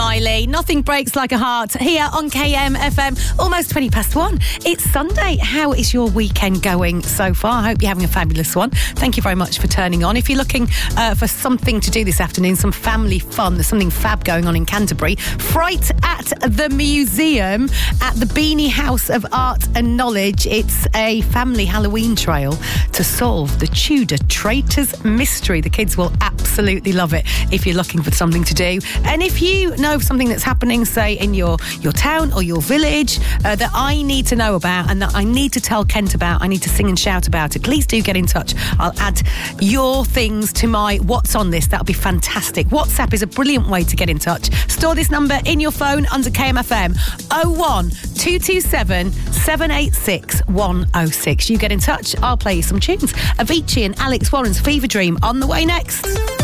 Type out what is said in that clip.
Miley. Nothing breaks like a heart here on KMFM. Almost 1:20. It's Sunday. How is your weekend going so far? I hope you're having a fabulous one. Thank you very much for turning on. If you're looking for something to do this afternoon, some family fun, there's something fab going on in Canterbury. Fright at the Museum at the Beanie House of Art and Knowledge. It's a family Halloween trail to solve the Tudor traitors mystery. The kids will absolutely love it if you're looking for something to do. And if you know of something that's happening, say, in your town or your village that I need to know about and that I need to tell Kent about, I need to sing and shout about it, please do get in touch. I'll add your things to my What's On List. That'll be fantastic. WhatsApp is a brilliant way to get in touch. Store this number in your phone under KMFM 01 227 786 106. You get in touch, I'll play you some tunes. Avicii and Alex Warren's Fever Dream on the way next.